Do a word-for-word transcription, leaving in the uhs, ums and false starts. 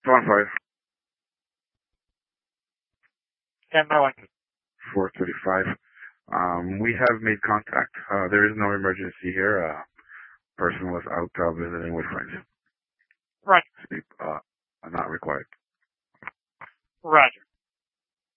One five. Stand by one. four thirty-five. Um, we have made contact. Uh, there is no emergency here. Uh, person was out uh, visiting with friends.